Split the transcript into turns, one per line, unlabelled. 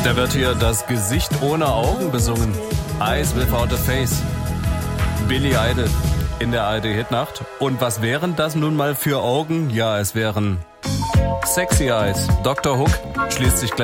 Da wird hier das Gesicht ohne Augen besungen. Eyes Without a Face. Billy Idol in der ARD-Hitnacht. Und was wären das nun mal für Augen? Ja, es wären Sexy Eyes. Dr. Hook schließt sich gleich